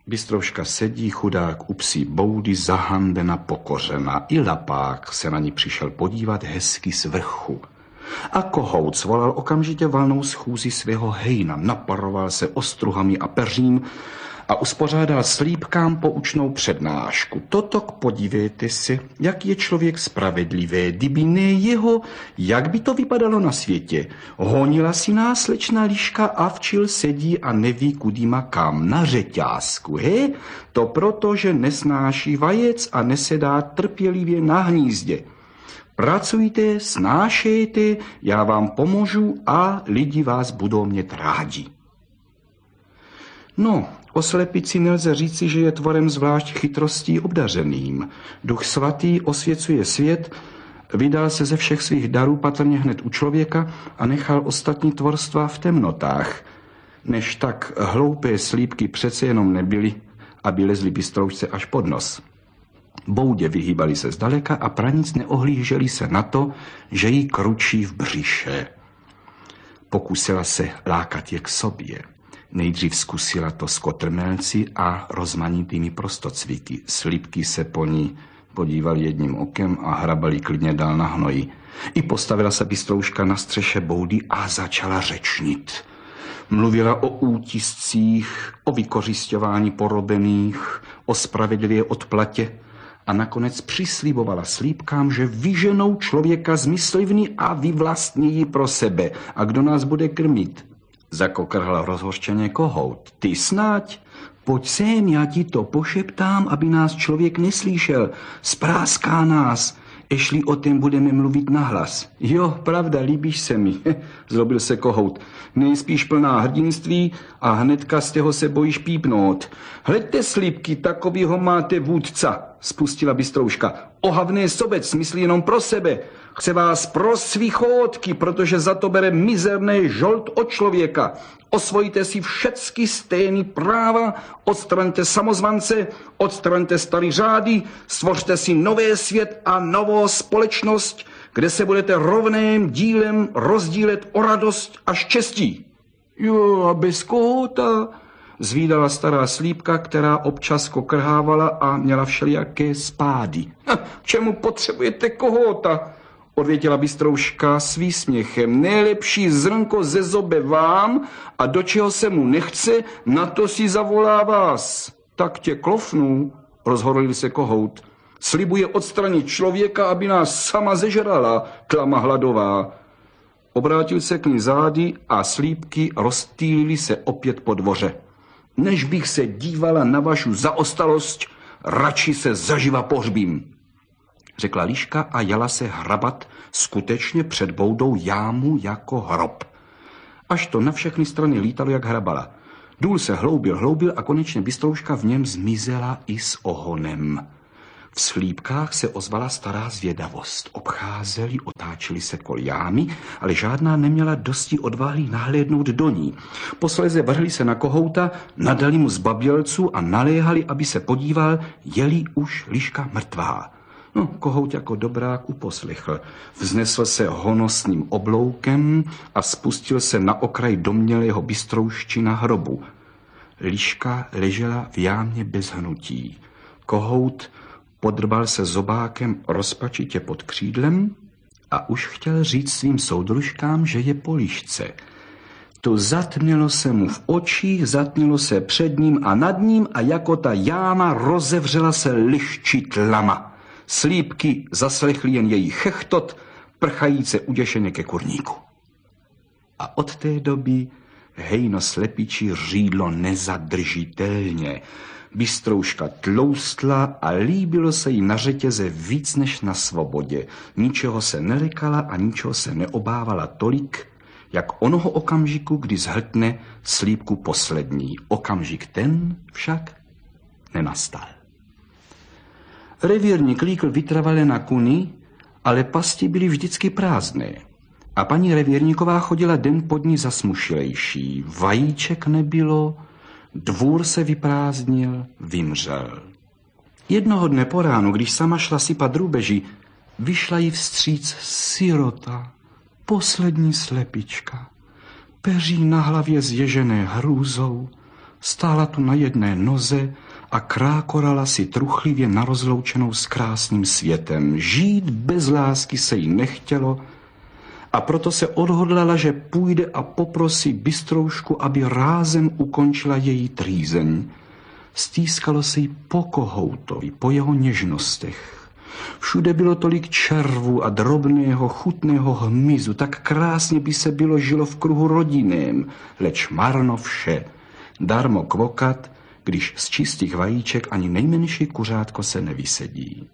Bystrouška sedí, chudák u psí boudy, zahanbena, pokořena. I lapák se na ní přišel podívat hezky z vrchu. A kohout svolal okamžitě valnou schůzi svého hejna, naparoval se ostruhami a peřím a uspořádal slípkám poučnou přednášku. Totok podívejte si, jak je člověk spravedlivý, kdyby ne jeho, jak by to vypadalo na světě. Honila si nás slečna Liška a včil sedí a neví, kudy má kam, na řeťázku, he? To proto, že nesnáší vajec a nesedá trpělivě na hnízdě. Pracujte, snášejte, já vám pomůžu a lidi vás budou mít rádi. No, o slepici nelze říci, že je tvorem zvlášť chytrostí obdařeným. Duch svatý osvěcuje svět, vydal se ze všech svých darů patrně hned u člověka a nechal ostatní tvorstva v temnotách. Než tak hloupé slípky přece jenom nebyly, aby lezly bystroušce až pod nos. Boudě vyhýbali se zdaleka a pranic neohlíželi se na to, že jí kručí v břiše. Pokusila se lákat je k sobě. Nejdřív zkusila to s kotrmelci a rozmanitými prostocviky. Slípky se po ní podívali jedním okem a hrabali klidně dál na hnoji. I postavila se bystrouška na střeše boudy a začala řečnit. Mluvila o útiscích, o vykořisťování porobených, o spravedlivé odplatě a nakonec přislibovala slípkám, že vyženou člověka zmyslivný a vyvlastní ji pro sebe. A kdo nás bude krmit? Zakokrhal rozhořčeně kohout. Ty snať? Pojď sem, já ti to pošeptám, aby nás člověk neslíšel. Spráská nás. Ešli o tom budeme mluvit nahlas. Jo, pravda, líbíš se mi, zlobil se kohout. Nejspíš plná hrdinství a hnedka z těho se bojíš pípnout. Hleďte, slípky, takovýho máte vůdca, spustila bystrouška. Ohavný sobec myslí jenom pro sebe. Chce vás pro svý chódky, protože za to bere mizerný žolt od člověka. Osvojte si všecky stejný práva, odstraňte samozvance, odstraňte starý řády, stvořte si nový svět a novou společnost, kde se budete rovným dílem rozdílet o radost a štěstí. Jo, a bez kohouta, zvídala stará slípka, která občas kokrhávala a měla všelijaké spády. K čemu potřebujete kohouta? Odvětila bystrouška s výsměchem. Nejlepší zrnko ze zobe vám a do čeho se mu nechce, na to si zavolá vás. Tak tě klofnu, rozhorlil se kohout. Slibuje odstranit člověka, aby nás sama zežrala, tlama hladová. Obrátil se k ní zády a slípky rozptýlily se opět po dvoře. Než bych se dívala na vašu zaostalost, radši se zaživa pohřbím, řekla Liška a jala se hrabat skutečně před boudou jámu jako hrob. Až to na všechny strany lítalo, jak hrabala. Důl se hloubil a konečně bystrouška v něm zmizela i s ohonem. V slípkách se ozvala stará zvědavost. Obcházeli, otáčeli se kol jámy, ale žádná neměla dosti odvahy nahlédnout do ní. Posléze vrhli se na kohouta, nadali mu zbabělců a naléhali, aby se podíval, je-li už Liška mrtvá. No, kohout jako dobrák uposlechl. Vznesl se honosným obloukem a spustil se na okraj domnělého bystrouščina hrobu. Liška ležela v jámě bez hnutí. Kohout podrbal se zobákem rozpačitě pod křídlem a už chtěl říct svým soudružkám, že je po Lišce. To zatmělo se mu v očích, zatmělo se před ním a nad ním a jako ta jáma rozevřela se lišči tlama. Slípky zaslechli jen její chechtot, prchajíce uděšeně ke kurníku. A od té doby hejno slepičí řídlo nezadržitelně. Bystrouška tloustla a líbilo se jí na řetěze víc než na svobodě. Ničeho se nelekala a ničeho se neobávala tolik, jak onoho okamžiku, kdy zhltne slípku poslední. Okamžik ten však nenastal. Revírník líkl vytrvale na kuny, ale pasti byly vždycky prázdné. A paní revírníková chodila den po dní zasmušilejší. Vajíček nebylo, dvůr se vyprázdnil, vymřel. Jednoho dne po ránu, když sama šla sypat drůbeži, vyšla jí vstříc sirota, poslední slepička. Peří na hlavě zježené hrůzou, Stála tu na jedné noze a krákorala si truchlivě na rozloučenou s krásným světem. Žít bez lásky se jí nechtělo a proto se odhodlala, že půjde a poprosí Bystroušku, aby rázem ukončila její trýzeň. Stýskalo se jí po kohoutovi, po jeho něžnostech. Všude bylo tolik červů a drobného, chutného hmyzu, tak krásně by se bylo žilo v kruhu rodinném, leč marno vše. Darmo kvokat, když z čistých vajíček ani nejmenší kuřátko se nevysedí.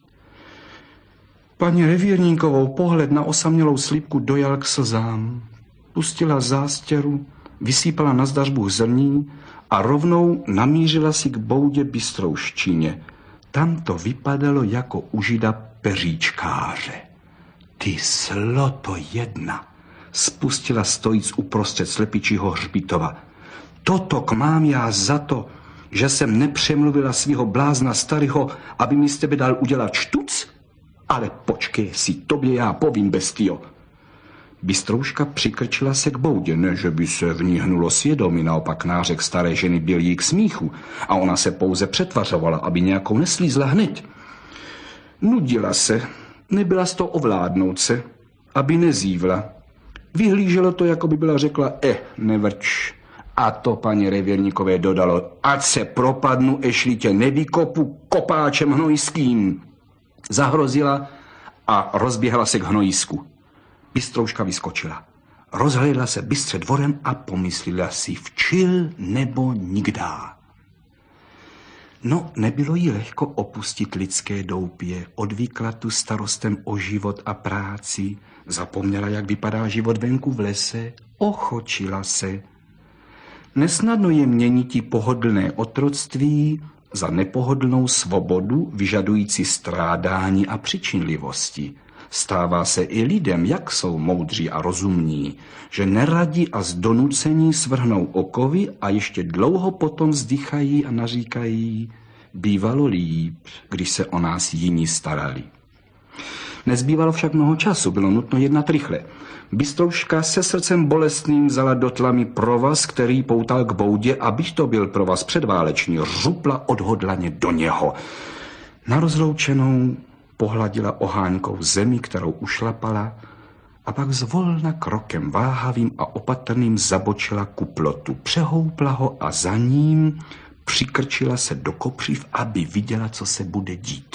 Paní Revírníkovou pohled na osamělou slípku dojal k slzám. Pustila zástěru, vysýpala na zdařbu zrní a rovnou namířila si k boudě Bystrouščině. Tam to vypadalo jako u Žida peříčkáře. Ty sloto jedna, spustila stojíc uprostřed slepičího hřbitova. Totok mám já za to, že jsem nepřemluvila svého blázna starého, aby mi z tebe dal udělat štuc? Ale počkej si, tobě já povím, bestio. Bystrouška přikrčila se k boudě, ne že by se v ní hnulo svědomí, naopak nářek staré ženy byl jí k smíchu a ona se pouze přetvařovala, aby nějakou neslízla hned. Nudila se, nebyla z toho ovládnout se, aby nezívla. Vyhlíželo to, jako by byla řekla, nevrč. A to paní Revírníkové dodalo, ať se propadnu, ešli tě nevykopu kopáčem hnojským. Zahrozila a rozběhla se k hnojisku. Bystrouška vyskočila. Rozhlédla se bystře dvorem a pomyslela si včil nebo nikdá. No, nebylo jí lehko opustit lidské doupě, odvykla tu starostem o život a práci, zapomněla, jak vypadá život venku v lese, ochočila se. Nesnadno je měnití pohodlné otroctví za nepohodlnou svobodu, vyžadující strádání a přičinlivosti. Stává se i lidem, jak jsou moudří a rozumní, že neradi a z donucení svrhnou okovy a ještě dlouho potom vzdychají a naříkají, bývalo líp, když se o nás jiní starali. Nezbývalo však mnoho času, bylo nutno jednat rychle. Bystrouška se srdcem bolestným vzala do tlamy provaz, který poutal k boudě, a byť to byl provaz předváleční, řupla odhodlaně do něho. Na rozloučenou pohladila oháňkou zemi, kterou ušlapala, a pak zvolna krokem váhavým a opatrným zabočila ku plotu. Přehoupla ho a za ním přikrčila se do kopřiv, aby viděla, co se bude dít.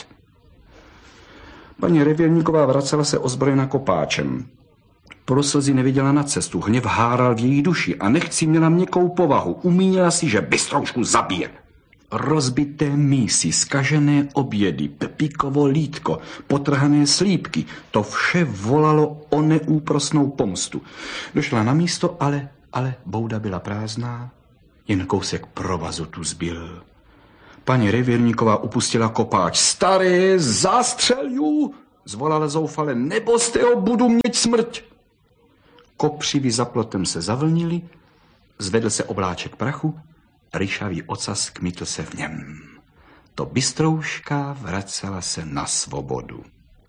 Paní Revírníková vracela se ozbrojena kopáčem. Pro slzy neviděla na cestu, hněv háral v její duši a nechci měla měkkou povahu. Umínila si, že Bystroušku zabije. Rozbité mísy, zkažené obědy, pepíkovo lítko, potrhané slípky, to vše volalo o neúprosnou pomstu. Došla na místo, ale bouda byla prázdná, jen kousek provazu tu zbyl. Paní Revírníková upustila kopáč. Staré, zastřelju, zvolala zoufale, nebo z tého budu měť smrť. Kopřivy za plotem se zavlnily, zvedl se obláček prachu, ryšavý ocas kmitl se v něm. To Bystrouška vracela se na svobodu.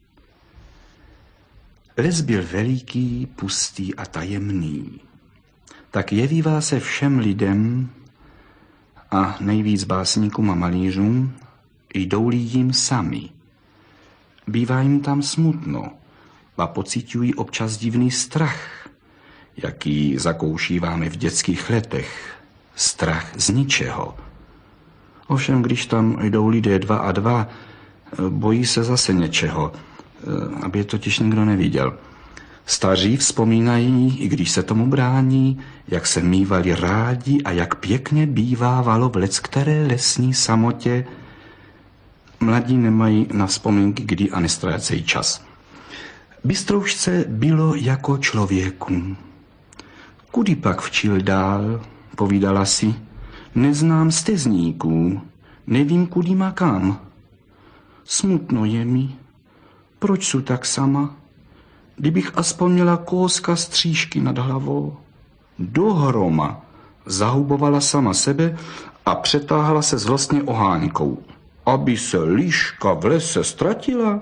Les byl veliký, pustý a tajemný. Tak jevívá se všem lidem a nejvíc básníkům a malířům, jdou-li jim sami. Bývá jim tam smutno a pociťují občas divný strach, jaký zakoušíváme v dětských letech. Strach z ničeho. Ovšem, když tam jdou lidé 2 a 2, bojí se zase něčeho, aby je totiž nikdo neviděl. Staří vzpomínají, i když se tomu brání, jak se mívali rádi a jak pěkně bývávalo v leckteré lesní samotě. Mladí nemají na vzpomínky kdy a nestrácejí čas. Bystroušce bylo jako člověku. Kudy pak včil dál, povídala si, neznám stezníků, nevím, kudy makám. Smutno je mi, proč jsou tak sama? Kdybych aspoň měla kouska střížky nad hlavou. Dohroma, zahubovala sama sebe a přetáhla se zlostně oháňkou. Aby se liška v lese ztratila?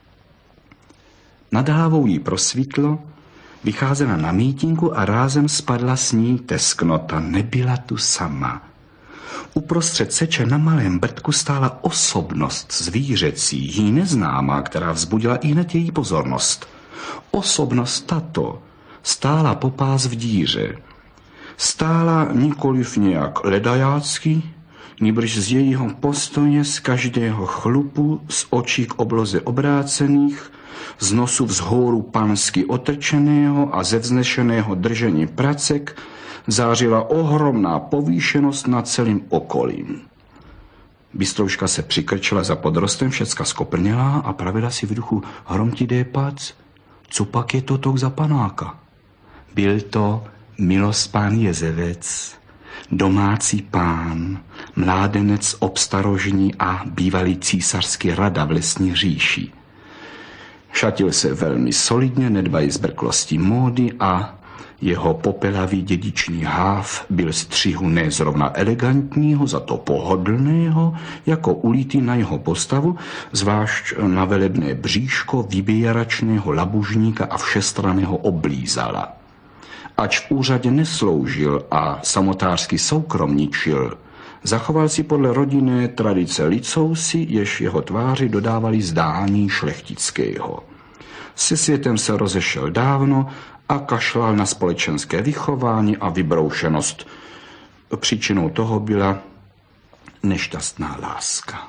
Nad hlavou jí prosvítlo, vycházela na mítinku a rázem spadla s ní tesknota. Nebyla tu sama. Uprostřed seče na malém brdku stála osobnost zvířecí, jí neznámá, která vzbudila ihned její pozornost. Osobnost tato stála popás v díře. Stála nikoliv nějak ledajácky, nýbrž z jejího postoje, z každého chlupu, z očí k obloze obrácených, z nosu vzhůru pansky otrčeného a ze vznešeného držení pracek zářila ohromná povýšenost nad celým okolím. Bystrouška se přikrčila za podrostem, všecka skoprněla a pravila si v duchu: hromtidé pac, co pak je to tok za panáka? Byl to Milospán Jezevec, domácí pán, mládenec obstarožní a bývalý císařský rada v lesní říši. Šatil se velmi solidně, nedbají zbrklostí módy a jeho popelavý dědičný háv byl střihu ne zrovna elegantního, za to pohodlného, jako ulitý na jeho postavu, zvlášť na velebné bříško vybíjaračného labužníka a všestranného oblízala. Ač v úřadě nesloužil a samotářsky soukromničil, zachoval si podle rodinné tradice licousy, jež jeho tváři dodávali zdání šlechtického. Se světem se rozešel dávno a kašlal na společenské vychování a vybroušenost. Příčinou toho byla nešťastná láska.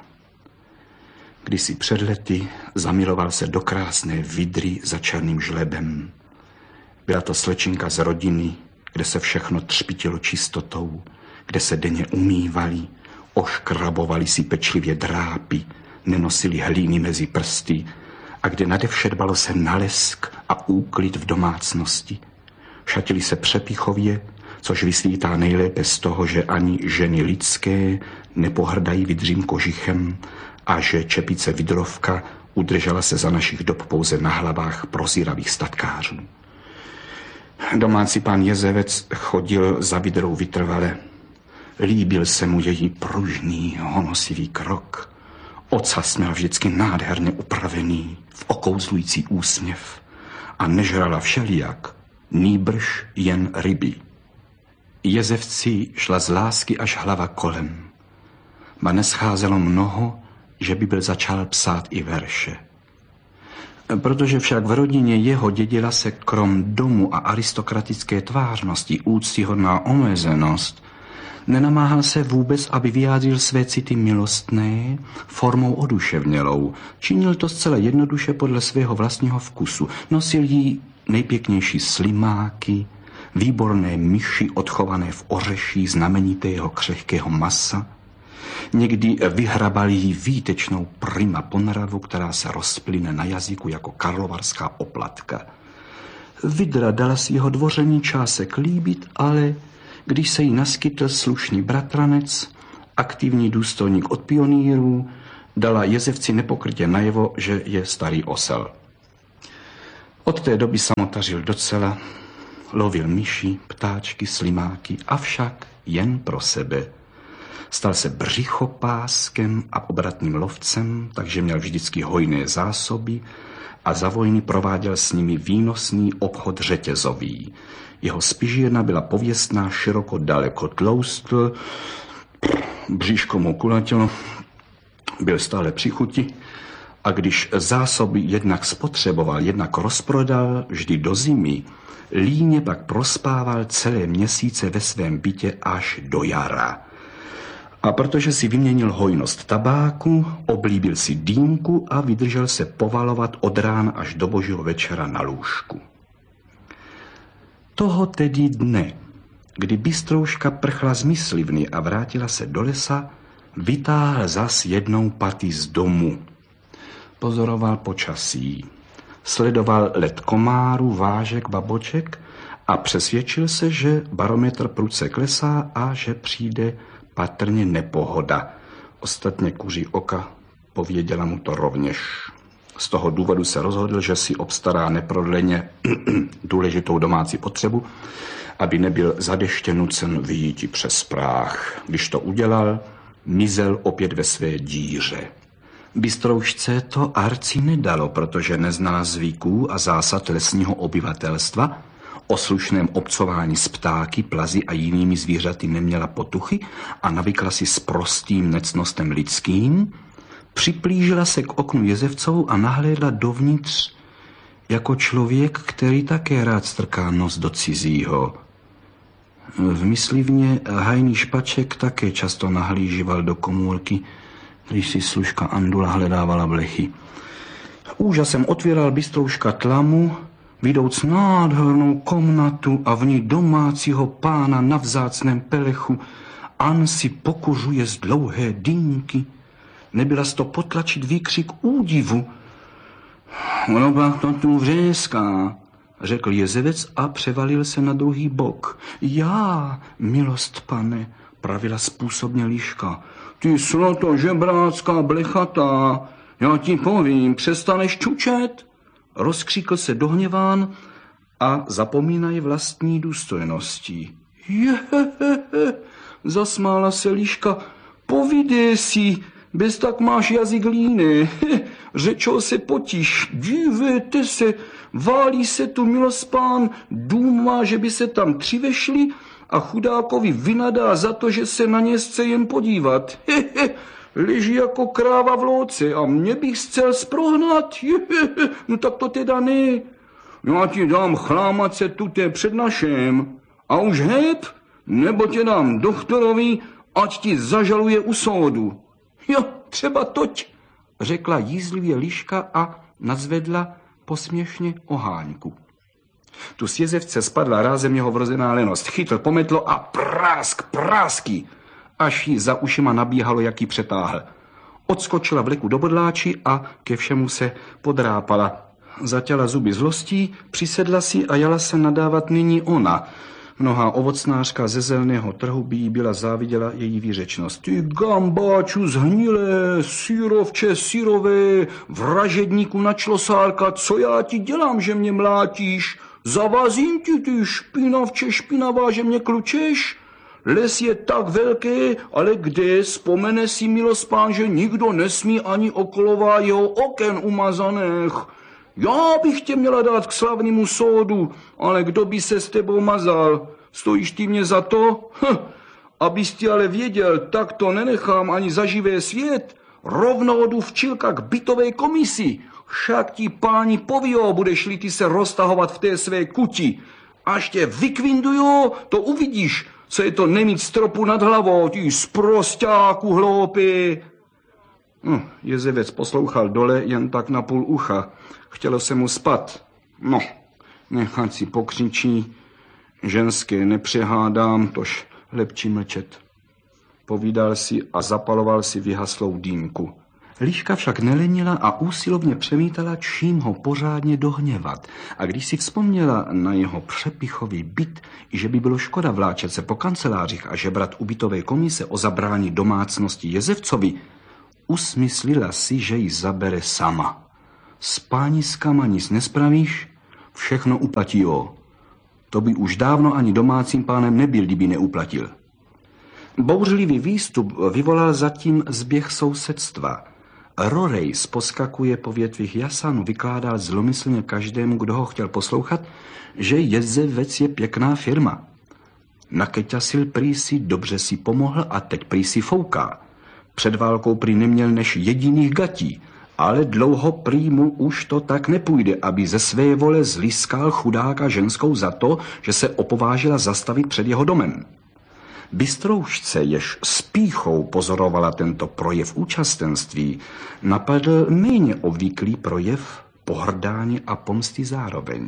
Kdysi před lety zamiloval se do krásné vidry za černým žlebem. Byla to slečinka z rodiny, kde se všechno třpitilo čistotou, kde se denně umývali, oškrabovali si pečlivě drápy, nenosili hlíny mezi prsty a kde nadevše dbalo se na lesk a úklid v domácnosti. Šatili se přepichově, což vysvítá nejlépe z toho, že ani ženy lidské nepohrdají vydřím kožichem a že čepice vidrovka udržela se za našich dob pouze na hlavách prozíravých statkářů. Domácí pán Jezevec chodil za vidrou vytrvale. Líbil se mu její pružný, honosivý krok. Ocas měl vždycky nádherně upravený, v okouzlující úsměv a nežrala všelijak, nýbrž jen ryby. Jezevci šla z lásky až hlava kolem. Ba nescházelo mnoho, že by byl začal psát i verše. Protože však v rodině jeho dědila se krom domu a aristokratické tvářnosti úctyhodná omezenost, nenamáhal se vůbec, aby vyjádřil své city milostné formou oduševnělou. Činil to zcela jednoduše podle svého vlastního vkusu. Nosil jí nejpěknější slimáky, výborné myši odchované v ořeší znamenitého křehkého masa. Někdy vyhrabal jí výtečnou prima ponravu, která se rozplyne na jazyku jako karlovarská oplatka. Vidra dala si jeho dvoření čásek líbit, ale když se jí naskytl slušný bratranec, aktivní důstojník od pionýrů, dala Jezevci nepokrytě najevo, že je starý osel. Od té doby samotařil docela, lovil myši, ptáčky, slimáky, avšak jen pro sebe. Stal se břichopáskem a obratným lovcem, takže měl vždycky hojné zásoby a za vojny prováděl s nimi výnosný obchod řetězový. Jeho spižírna byla pověstná, široko daleko tloustl, bříško mu kulatilo, byl stále při chuti a když zásoby jednak spotřeboval, jednak rozprodal vždy do zimy, líně pak prospával celé měsíce ve svém bytě až do jara. A protože si vyměnil hojnost tabáku, oblíbil si dýmku a vydržel se povalovat od rána až do božího večera na lůžku. Toho tedy dne, kdy Bystrouška prchla z myslivny a vrátila se do lesa, vytáhl zas jednou paty z domu. Pozoroval počasí, sledoval let komárů, vážek, baboček a přesvědčil se, že barometr prudce klesá a že přijde patrně nepohoda. Ostatně kuří oka pověděla mu to rovněž. Z toho důvodu se rozhodl, že si obstará neprodleně důležitou domácí potřebu, aby nebyl za deště nucen vyjíti přes práh. Když to udělal, mizel opět ve své díře. Bystroušce to arci nedalo, protože neznala zvyků a zásad lesního obyvatelstva, O slušném obcování s ptáky, plazy a jinými zvířaty neměla potuchy a navykla si s prostým necnostem lidským, připlížila se k oknu Jezevcovu a nahlédla dovnitř jako člověk, který také rád strká nos do cizího. V myslivně hajný Špaček také často nahlížíval do komůrky, když si služka Andula hledávala blechy. Úžasem otvíral bystrou škatlamu, vidouc nádhernou komnatu a v ní domácího pána na vzácném pelechu. An si pokuřuje z dlouhé dýmky. Nebyla z to potlačit výkřik údivu. Ono pak to tu vřéská, řekl Jezevec a převalil se na druhý bok. Já, milost pane, pravila způsobně Liška. Ty sloto žebrácká blechatá, já ti povím, přestaneš čučet? Rozkřikl se dohněván a zapomínají vlastní důstojností. Jehehehe, zasmála se Liška, povídej si, bez tak máš jazyk líný. Řečou se potíž, dívejte se, válí se tu milospán, dům že by se tam tři vešli a chudákovi vynadá za to, že se na ně chce jen podívat. Leží jako kráva v louce a mě bych chcel sprohnat. No tak to teda ne. Já ti dám chlámat se tuté před našem. A už heb, nebo tě dám doktorovi, ať ti zažaluje u soudu. Jo, třeba toť, řekla jízlivě Liška a nadzvedla posměšně oháňku. Tu z Jezevce spadla rázem jeho vrozená lenost. Chytl pometlo a prásky, až jí za ušima nabíhalo, jak jí přetáhl. Odskočila vleku do bodláči a ke všemu se podrápala. Zatěla zuby zlostí, přisedla si a jala se nadávat nyní ona. Mnohá ovocnářka ze zelného trhu by jí byla záviděla její výřečnost. Ty gambáču zhnilé, sírovče, sírové, vražedníku na člosárka, co já ti dělám, že mě mlátíš? Zavazím ti, ty špinavče, špinavá, že mě klučeš? Les je tak velký, ale kde, vzpomene si milospán, že nikdo nesmí ani okolo jeho oken umazaných. Já bych tě měla dát k slavnému soudu, ale kdo by se s tebou mazal? Stojíš ty mě za to? Abys ty ale věděl, tak to nenechám ani za živé svět. Rovnou jdu včilka k bytové komisi. Však ti páni povíjou, budeš-li ty se roztahovat v té své kuti. Až tě vykvinduju, to uvidíš, co je to nemít stropu nad hlavou, ty sprosťáku hloupý. Jezevec poslouchal dole jen tak na půl ucha. Chtělo se mu spat. No, nechat si pokřičí. Ženské nepřehádám, tož lepší mlčet. Povídal si a zapaloval si vyhaslou dýmku. Liška však nelenila a úsilovně přemítala, čím ho pořádně dohněvat. A když si vzpomněla na jeho přepichový byt, i že by bylo škoda vláčet se po kancelářích a žebrat u bytové komise o zabrání domácnosti Jezevcovi, usmyslila si, že ji zabere sama. S pániskama nic nespravíš, všechno uplatí. To by už dávno ani domácím pánem nebyl, kdyby neuplatil. Bouřlivý výstup vyvolal zatím zběh sousedstva. Rorejs poskakuje po větvích jasanu, vykládal zlomyslně každému, kdo ho chtěl poslouchat, že Jezevec je pěkná firma. Nakeťasil prý si, dobře si pomohl a teď prý si fouká. Před válkou prý neměl než jediných gatí, ale dlouho prý mu už to tak nepůjde, aby ze své vole zliskal chudáka ženskou za to, že se opovážila zastavit před jeho domem. Bystroušce, jež s pýchou pozorovala tento projev účastenství, napadl méně obvyklý projev pohrdání a pomsty zároveň.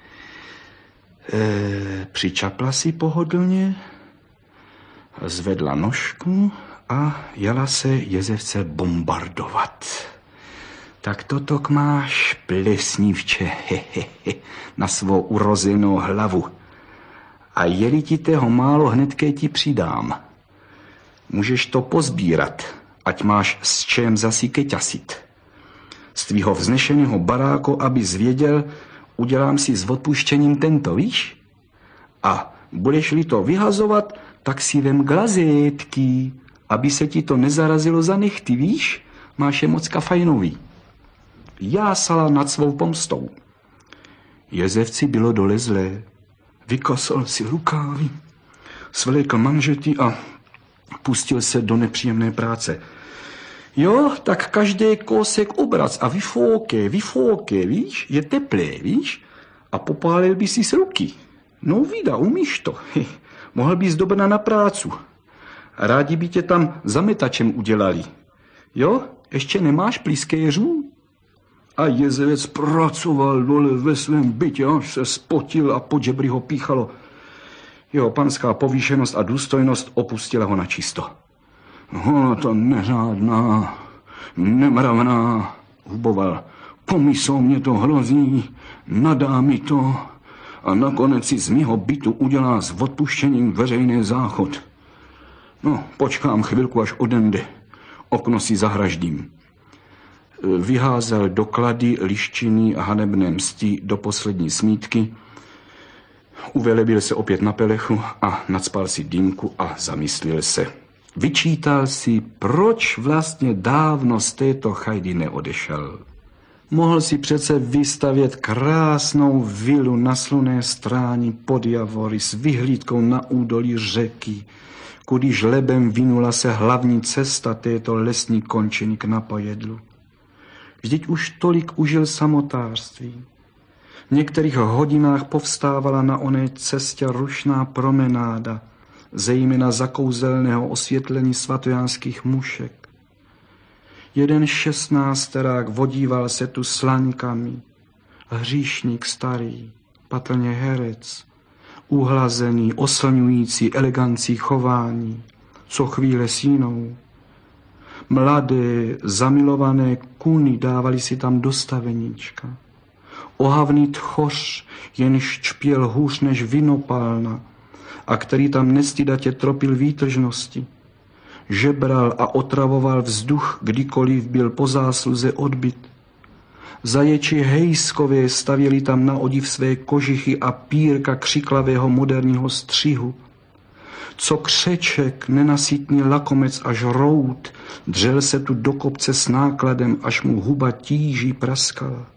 Přičapla si pohodlně, zvedla nožku a jala se Jezevce bombardovat. Tak totok máš, plesnívče, na svou urozenou hlavu. A je-li ti toho málo, hnedké ti přidám. Můžeš to pozbírat, ať máš s čem zasi keťasit. Z tvýho vznešeného baráku, abys věděl, udělám si s odpuštěním tento, víš? A budeš-li to vyhazovat, tak si vem glazétky, aby se ti to nezarazilo za nechty, víš? Máš je mocka fajnový. Jásala nad svou pomstou. Jezevci bylo dole zlé. Vykosal si rukávy, svlékl manžety a pustil se do nepříjemné práce. Jo, tak každý kousek obrac a vyfouké, víš, je teplé, víš, a popálil by si z ruky. No vida, umíš to, mohl bys dobrá na prácu. Rádi by tě tam zametačem udělali. Jo, ještě nemáš plískéřů? A jezevec pracoval dole ve svém bytě, až se spotil a pod žebry ho píchalo. Jeho panská povýšenost a důstojnost opustila ho na čisto. Ona to neřádná, nemravná, huboval. Pomyslou mě to hrozí, nadá mi to a nakonec si z mýho bytu udělá s odpuštěním veřejný záchod. No, počkám chvilku, až odejde. Okno si zahraždím. Vyházel doklady, liščiny a hanebné msti do poslední smítky, uvelebil se opět na pelechu a nacpal si dýmku a zamyslil se. Vyčítal si, proč vlastně dávno z této chajdy neodešel. Mohl si přece vystavět krásnou vilu na slunné stráni pod Javory s vyhlídkou na údolí řeky, kudy žlebem vinula se hlavní cesta této lesní končiny k Napojedlu. Vždyť už tolik užil samotářství. V některých hodinách povstávala na oné cestě rušná promenáda, zejména za kouzelného osvětlení svatojánských mušek. Jeden 16terák vodíval se tu slaňkami, hříšník starý, patrně herec, uhlazený, oslňující elegancí chování, co chvíle sínou. Mladé, zamilované kuny dávali si tam do staveníčka. Ohavný tchoř, jenž čpěl hůř než vinopálna a který tam nestydatě tropil výtržnosti. Žebral a otravoval vzduch, kdykoliv byl po zásluze odbyt. Zaječi hejskové stavěli tam na odiv své kožichy a pírka křiklavého moderního střihu. Co křeček, nenasytný lakomec až rout, dřel se tu do kopce s nákladem, až mu huba tíží praskala.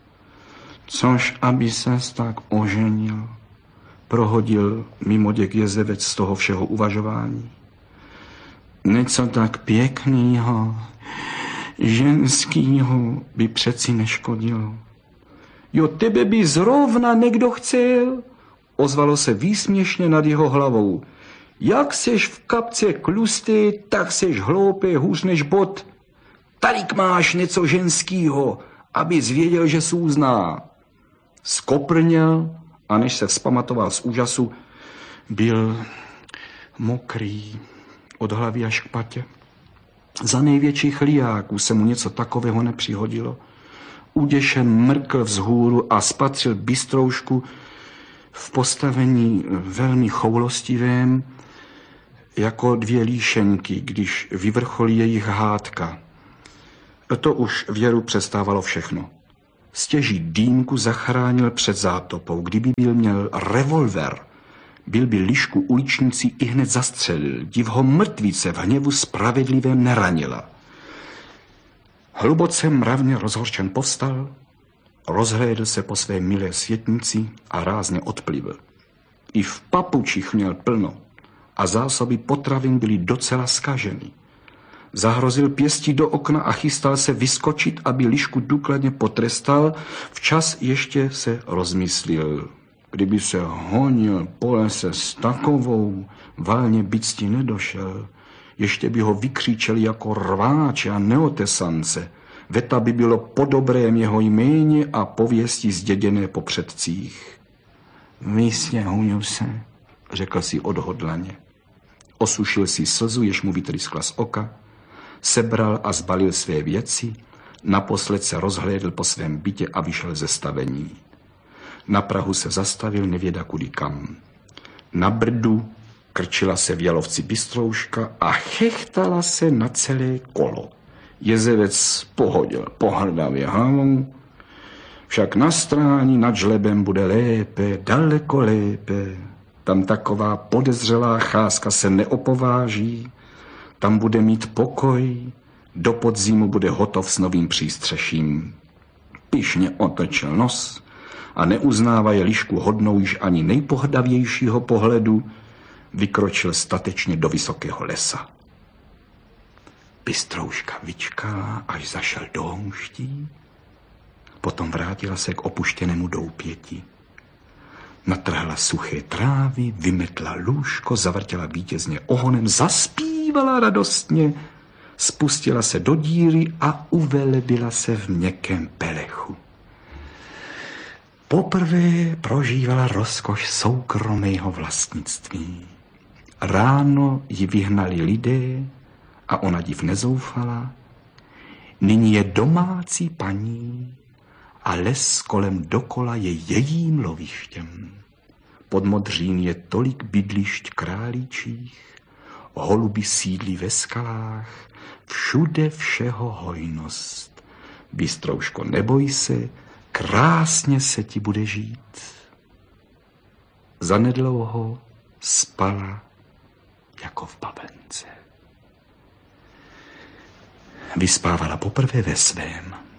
Což aby ses tak oženil, prohodil mimoděk jezevec z toho všeho uvažování. Něco tak pěknýho, ženskýho by přeci neškodilo. Jo, tebe by zrovna někdo chcel, ozvalo se výsměšně nad jeho hlavou. Jak seš v kapce klustý, tak seš hloupý hůř než bod. Tadyk máš něco ženskýho, abys věděl, že sůzná. Skoprněl a než se vzpamatoval z úžasu, byl mokrý od hlavy až k patě. Za největších liáků se mu něco takového nepřihodilo. Uděšen mrkl vzhůru a spatřil bystroušku v postavení velmi choulostivém, jako dvě líšenky, když vyvrcholí jejich hádka. To už Věru přestávalo všechno. Stěží dýmku zachránil před zátopou. Kdyby byl měl revolver, byl by lišku uličníci i hned zastřelil. Div ho mrtvice v hněvu spravedlivém neranila. Hluboce mravně rozhorčen povstal, rozhlédl se po své milé světnici a rázně odplivl. I v papučích měl plno a zásoby potravin byly docela zkaženy. Zahrozil pěstí do okna a chystal se vyskočit, aby lišku důkladně potrestal. Včas ještě se rozmyslil. Kdyby se honil po lese s takovou, valně bycti nedošel. Ještě by ho vykřičeli jako rváče a neotesance. Veta by bylo po dobrém jeho jméně a pověsti zděděné po předcích. Vysněhuju se, řekl si odhodlaně. Osušil si slzu, jež mu vytryskla z oka, sebral a zbalil své věci, naposled se rozhlédl po svém bytě a vyšel ze stavení. Na prahu se zastavil nevěda kudy kam. Na brdu krčila se v jalovci bystrouška a chechtala se na celé kolo. Jezevec pohodil pohrdavě hlavou, však na stráni nad žlebem bude lépe, daleko lépe. Tam taková podezřelá cházka se neopováží, tam bude mít pokoj, do podzimu bude hotov s novým přístřeším. Pyšně otočil nos a neuznávaje lišku hodnou již ani nejpohdavějšího pohledu, vykročil statečně do vysokého lesa. Bystrouška vyčkala, až zašel do houští, potom vrátila se k opuštěnému doupěti. Natrhla suché trávy, vymetla lůžko, zavrtěla vítězně ohonem, zaspívala radostně, spustila se do díry a uvelebila se v měkkém pelechu. Poprvé prožívala rozkoš soukromého vlastnictví. Ráno ji vyhnali lidé a ona div nezoufala. Nyní je domácí paní a les kolem dokola je jejím lovištěm. Pod modřín je tolik bydlišť králíčích, holuby sídlí ve skalách, všude všeho hojnost. Bystrouško, neboj se, krásně se ti bude žít. Zanedlouho spala jako v babence. Vyspávala poprvé ve svém.